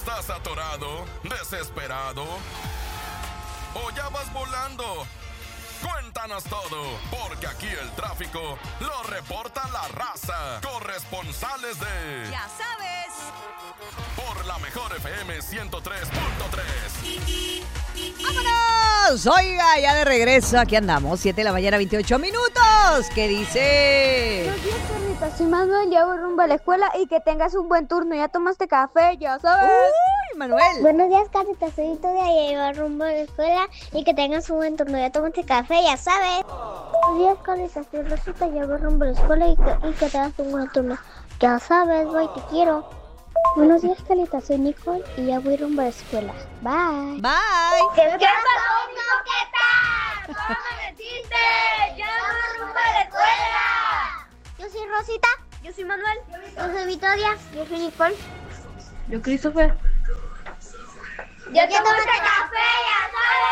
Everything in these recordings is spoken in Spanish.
¿Estás atorado, desesperado o ya vas volando? Cuéntanos todo, porque aquí el tráfico lo reporta la raza. Corresponsales de... Ya sabes. Por la mejor FM 103.3. ¡Vámonos! Oiga, ya de regreso, aquí andamos, 7 de la mañana, 28 minutos. ¿Qué dice? Buenos días, Carlita. Soy Manuel, ya voy rumbo a la escuela y que tengas un buen turno. ¿Ya tomaste café? Ya sabes. ¡Uy, Manuel! Buenos días, Carlita. Soy Victoria, ya voy rumbo a la escuela y que tengas un buen turno. Ya tomaste café, ya sabes. Buenos días, Carlita. Soy Rosita, ya voy rumbo a la escuela y que tengas un buen turno. Ya sabes, voy, te quiero. Buenos días, Carlita. Soy Nicole y ya voy rumbo a la escuela. Bye. Bye. ¿Qué pasó, Coqueta? ¿Cómo amaneciste? Ya voy rumbo a la escuela. Yo soy Rosita. Yo soy Manuel. Yo soy Victoria. Yo soy Nicole. Yo, Christopher. Yo te tomaste café, ya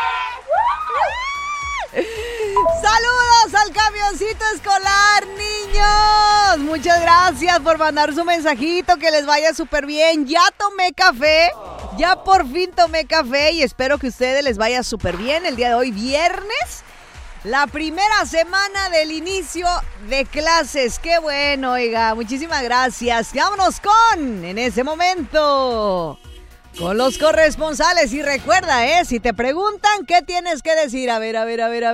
sabes. ¡Saludos al camioncito escolar, niños! Muchas gracias por mandar su mensajito, que les vaya súper bien. Ya tomé café, ya por fin tomé café y espero que a ustedes les vaya súper bien el día de hoy, viernes. La primera semana del inicio de clases. ¡Qué bueno, oiga! Muchísimas gracias. Vámonos en ese momento, con los corresponsales. Y recuerda, si te preguntan, ¿qué tienes que decir? A ver.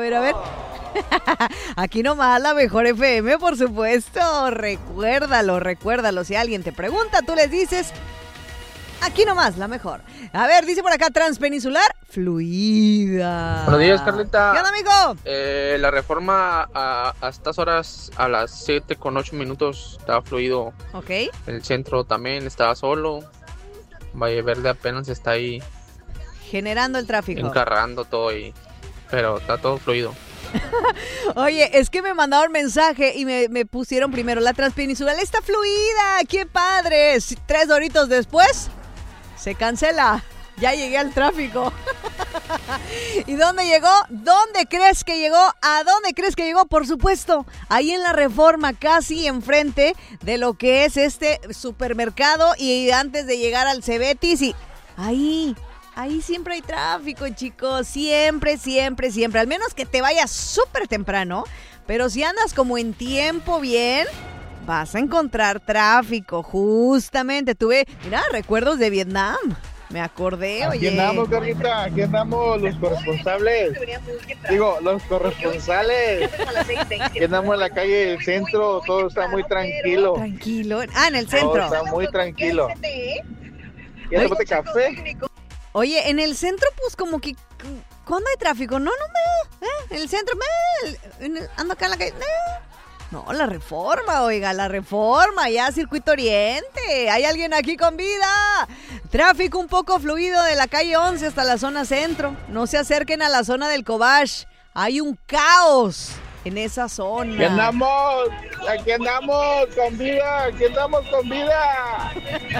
Aquí nomás la mejor FM, por supuesto. Recuérdalo. Si alguien te pregunta, tú les dices... Aquí nomás, la mejor. A ver, dice por acá, transpeninsular, fluida. Buenos días, Carlita. ¿Qué onda, amigo? La reforma a estas horas, a las 7:08 estaba fluido. Ok. El centro también estaba solo. Valle Verde apenas está ahí Generando el tráfico. encarrando todo, pero está todo fluido. Oye, es que me mandaron mensaje y me pusieron primero, la transpeninsular está fluida, qué padre. 3 horitos después, se cancela. Ya llegué al tráfico. ¿Y dónde llegó? ¿Dónde crees que llegó? ¿A dónde crees que llegó? Por supuesto, ahí en la Reforma, casi enfrente de lo que es este supermercado y antes de llegar al Cebetis. Y ahí siempre hay tráfico, chicos. Siempre. Al menos que te vayas súper temprano. Pero si andas como en tiempo bien, vas a encontrar tráfico. Justamente tuve, mira, recuerdos de Vietnam. Me acordé, oye. Aquí andamos, Carlita, aquí andamos los corresponsales. Los corresponsales. Aquí andamos en la calle del centro, todo está muy tranquilo. Tranquilo. En el centro. Todo está muy tranquilo. ¿Quieres tomarte café? Oye, en el centro, pues como que... ¿Cuándo hay tráfico? En el centro, ando acá en la calle. No, la Reforma, oiga, ya Circuito Oriente. ¿Hay alguien aquí con vida? Tráfico un poco fluido de la calle 11 hasta la zona centro. No se acerquen a la zona del Cobach. Hay un caos en esa zona. Aquí andamos con vida.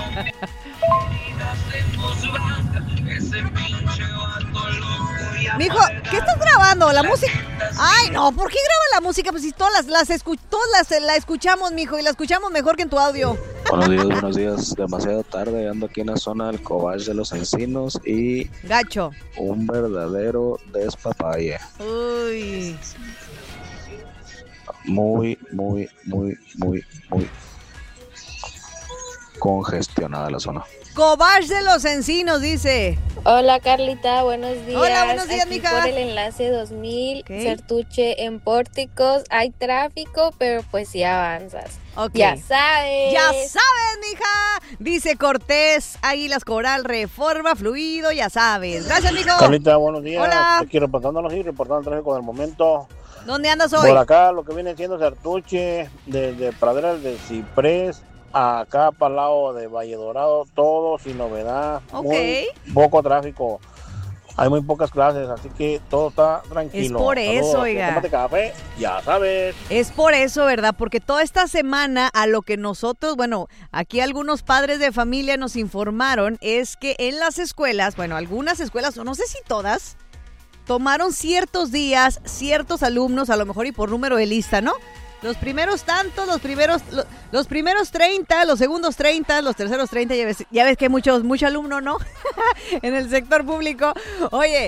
Mijo, ¿qué estás grabando? ¿La música? Ay, no, ¿por qué graba la música? Pues si todas la escuchamos, mijo, y la escuchamos mejor que en tu audio. Buenos días, demasiado tarde, ando aquí en la zona del Cobach de los Encinos y... Gacho. Un verdadero despapalle. Uy. Muy congestionada la zona. Cobach de los Encinos, dice. Hola, Carlita, buenos días. Hola, buenos días, aquí mija. Por el enlace 2000, Okay. Sertuche en Pórticos, hay tráfico, pero pues sí avanzas. Okay. Ya sabes. Ya sabes, mija. Dice Cortés, Águilas Coral, Reforma, fluido, ya sabes. Gracias, mijo. Carlita, buenos días. Hola. Aquí reportando el tráfico del momento. ¿Dónde andas hoy? Por acá, lo que viene siendo Sertuche, desde Praderas de Ciprés, acá para el lado de Valle Dorado, todo sin novedad. Ok. Muy poco tráfico. Hay muy pocas clases, así que todo está tranquilo. Es por eso, oiga. Tómate café, ya sabes. Es por eso, ¿verdad? Porque toda esta semana a lo que nosotros, aquí algunos padres de familia nos informaron es que en las escuelas, algunas escuelas, o no sé si todas, tomaron ciertos días, ciertos alumnos, a lo mejor y por número de lista, ¿no? Los primeros tantos, los primeros 30, los segundos 30, los terceros 30, ya ves que hay mucho alumno, ¿no? En el sector público. Oye,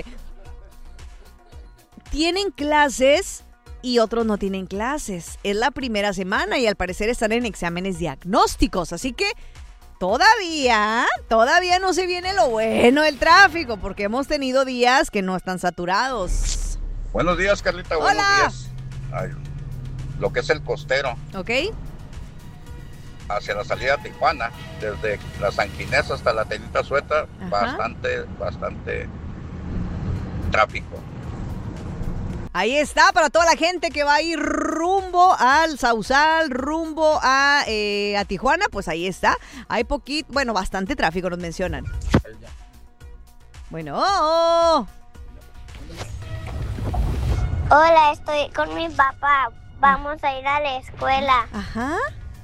tienen clases y otros no tienen clases. Es la primera semana y al parecer están en exámenes diagnósticos, así que todavía no se viene lo bueno del tráfico, porque hemos tenido días que no están saturados. Buenos días, Carlita. Hola. Buenos días. Ay, lo que es el costero. Ok. Hacia la salida de Tijuana, desde la San Ginés hasta la Tenita Sueta, bastante tráfico. Ahí está, para toda la gente que va a ir rumbo al Sausal, rumbo a Tijuana, pues ahí está. Hay bastante tráfico, nos mencionan. Bueno. Hola, estoy con mi papá. Vamos a ir a la escuela. Ajá.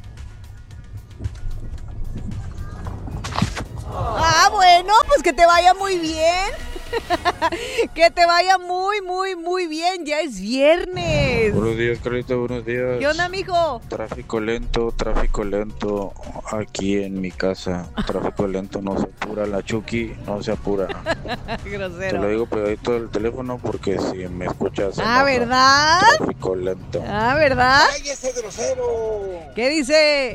Bueno, pues que te vaya muy bien. Que te vaya muy bien. Ya es viernes. Buenos días, Carlita, buenos días. ¿Qué onda, mijo? Tráfico lento aquí en mi casa. Tráfico lento, no se apura. La Chucky no se apura. Grosero. Te lo digo pegadito del teléfono porque si me escuchas... ¿Verdad? Tráfico lento. ¿Verdad? ¡Cállese, grosero! ¿Qué dice?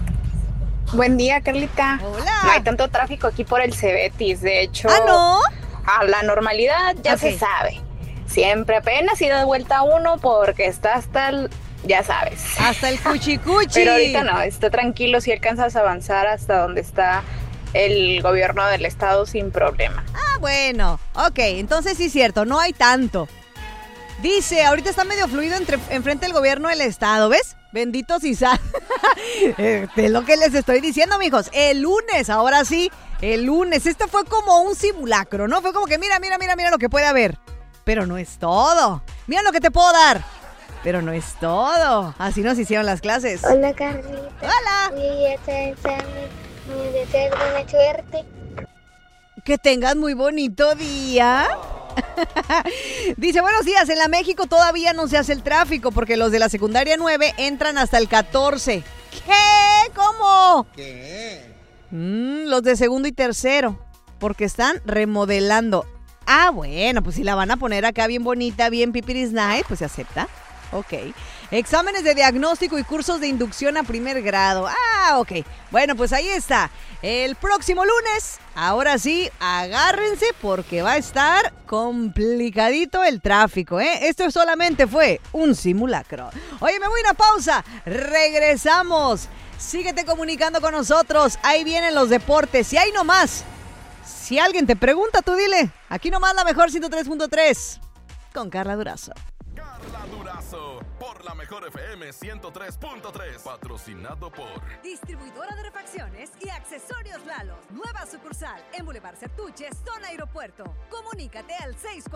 Buen día, Carlita. Hola. No hay tanto tráfico aquí por el Cebetis, de hecho. ¿No? A la normalidad ya se sabe. Siempre apenas si da vuelta uno porque está hasta el, ya sabes. Hasta el cuchicuchi. Pero ahorita no, está tranquilo si alcanzas a avanzar hasta donde está el gobierno del estado sin problema. Bueno, ok, entonces sí es cierto, no hay tanto. Dice, ahorita está medio fluido enfrente del gobierno del estado, ¿ves? Benditos y es lo que les estoy diciendo, mijos. El lunes, ahora sí, el lunes. Este fue como un simulacro, ¿no? Fue como que mira lo que puede haber. Pero no es todo. Mira lo que te puedo dar. Pero no es todo. Así nos hicieron las clases. Hola, Carlita. Hola. Hoy está el examen. Me deseo buena suerte. Que tengas muy bonito día. Dice, buenos días, en la México todavía no se hace el tráfico porque los de la secundaria 9 entran hasta el 14. ¿Qué? ¿Cómo? ¿Qué? Los de segundo y tercero, porque están remodelando. Bueno, pues si la van a poner acá bien bonita, bien pipiris night, pues se acepta. Ok. Exámenes de diagnóstico y cursos de inducción a primer grado. Ok. Bueno, pues ahí está. El próximo lunes, ahora sí, agárrense porque va a estar complicadito el tráfico, ¿eh? Esto solamente fue un simulacro. Oye, me voy a una pausa. Regresamos. Síguete comunicando con nosotros. Ahí vienen los deportes. Y ahí nomás. Si alguien te pregunta, tú dile. Aquí nomás la mejor 103.3 con Carla Durazo. Carla Durazo, por la mejor FM 103.3, patrocinado por Distribuidora de Refacciones y Accesorios Lalos. Nueva sucursal en Boulevard Sertuche, zona aeropuerto. Comunícate al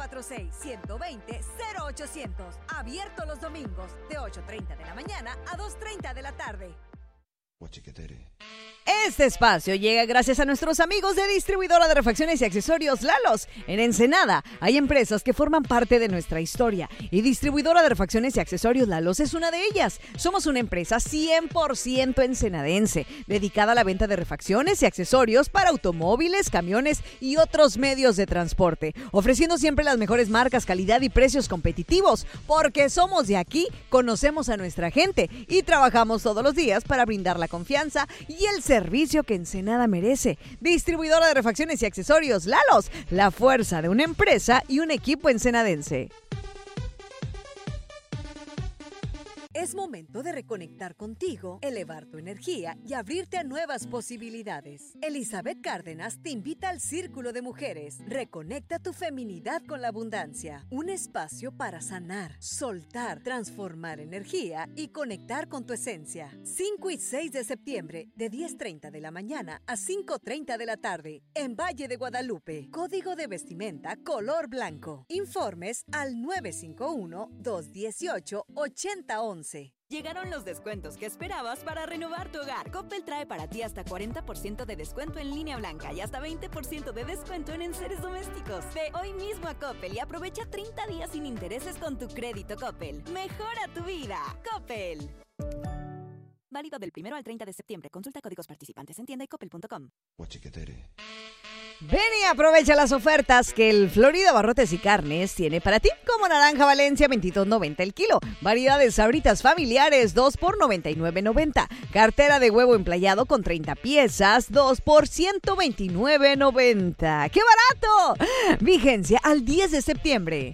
646-120-0800. Abierto los domingos de 8:30 de la mañana a 2:30 de la tarde. Este espacio llega gracias a nuestros amigos de Distribuidora de Refacciones y Accesorios Lalos. En Ensenada hay empresas que forman parte de nuestra historia y Distribuidora de Refacciones y Accesorios Lalos es una de ellas. Somos una empresa 100% ensenadense, dedicada a la venta de refacciones y accesorios para automóviles, camiones y otros medios de transporte, ofreciendo siempre las mejores marcas, calidad y precios competitivos, porque somos de aquí, conocemos a nuestra gente y trabajamos todos los días para brindar la confianza y el servicio que Ensenada merece. Distribuidora de Refacciones y Accesorios Lalos, la fuerza de una empresa y un equipo ensenadense. Es momento de reconectar contigo, elevar tu energía y abrirte a nuevas posibilidades. Elizabeth Cárdenas te invita al Círculo de Mujeres. Reconecta tu feminidad con la abundancia. Un espacio para sanar, soltar, transformar energía y conectar con tu esencia. 5 y 6 de septiembre, de 10:30 de la mañana a 5:30 de la tarde, en Valle de Guadalupe. Código de vestimenta color blanco. Informes al 951-218-8011. 11. Llegaron los descuentos que esperabas para renovar tu hogar. Coppel trae para ti hasta 40% de descuento en línea blanca y hasta 20% de descuento en enseres domésticos. Ve hoy mismo a Coppel y aprovecha 30 días sin intereses con tu crédito Coppel. Mejora tu vida. Coppel. Válido del 1 al 30 de septiembre. Consulta códigos participantes en tienda y coppel.com. Ven y aprovecha las ofertas que el Florida Barrotes y Carnes tiene para ti, como naranja Valencia 22.90 el kilo, variedad de sabritas familiares 2 por 99.90, cartera de huevo emplayado con 30 piezas 2 por 129.90. ¡Qué barato! Vigencia al 10 de septiembre.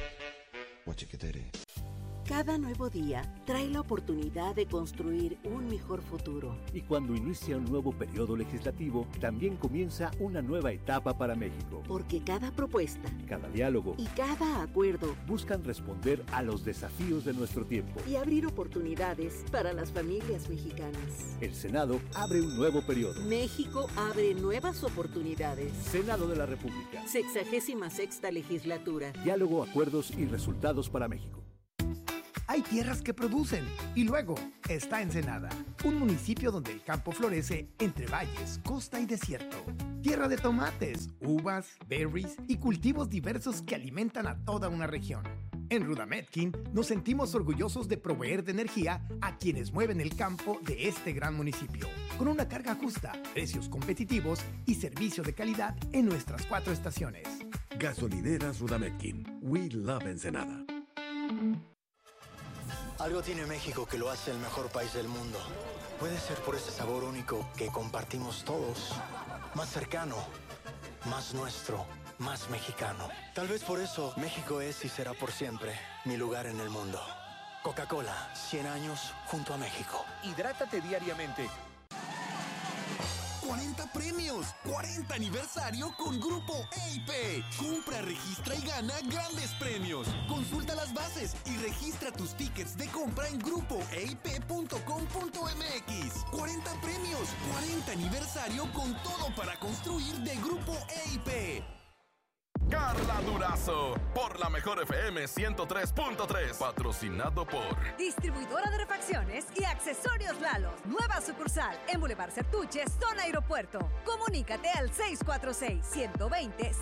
Cada nuevo día trae la oportunidad de construir un mejor futuro. Y cuando inicia un nuevo periodo legislativo, también comienza una nueva etapa para México. Porque cada propuesta, cada diálogo y cada acuerdo buscan responder a los desafíos de nuestro tiempo y abrir oportunidades para las familias mexicanas. El Senado abre un nuevo periodo. México abre nuevas oportunidades. Senado de la República. 66ª legislatura. Diálogo, acuerdos y resultados para México. Hay tierras que producen y luego está Ensenada, un municipio donde el campo florece entre valles, costa y desierto. Tierra de tomates, uvas, berries y cultivos diversos que alimentan a toda una región. En Rudametkin nos sentimos orgullosos de proveer de energía a quienes mueven el campo de este gran municipio, con una carga justa, precios competitivos y servicio de calidad en nuestras 4 estaciones. Gasolineras Rudametkin. We love Ensenada. Algo tiene México que lo hace el mejor país del mundo. Puede ser por ese sabor único que compartimos todos. Más cercano, más nuestro, más mexicano. Tal vez por eso México es y será por siempre mi lugar en el mundo. Coca-Cola, 100 años junto a México. Hidrátate diariamente. 40 premios, 40 aniversario con Grupo EIP. Compra, registra y gana grandes premios. Consulta las bases y registra tus tickets de compra en grupoeip.com.mx. 40 premios, 40 aniversario con todo para construir de Grupo EIP. Carla Durazo, por la mejor FM 103.3, patrocinado por Distribuidora de refacciones y accesorios Lalo. Nueva sucursal en Boulevard Certuche, zona aeropuerto. Comunícate al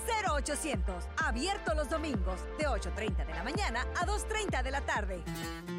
646-120-0800. Abierto los domingos de 8:30 de la mañana a 2:30 de la tarde.